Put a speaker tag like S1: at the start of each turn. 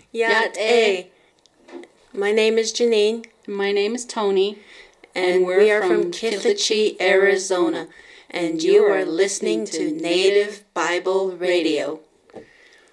S1: Yat A. My name is Janine.
S2: My name is Tony.
S1: And we are from Kithachee, Arizona. And you are listening to Native Bible Radio.